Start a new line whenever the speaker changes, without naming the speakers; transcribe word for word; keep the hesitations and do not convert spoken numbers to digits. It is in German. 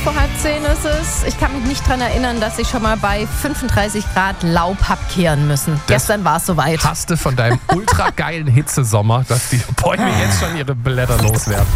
vor halb zehn ist es. Ich kann mich nicht daran erinnern, dass ich schon mal bei fünfunddreißig Grad Laub hab kehren müssen.
Das
Gestern war es soweit.
Hast du von deinem ultra geilen Hitzesommer, dass die Bäume jetzt schon ihre Blätter loswerden.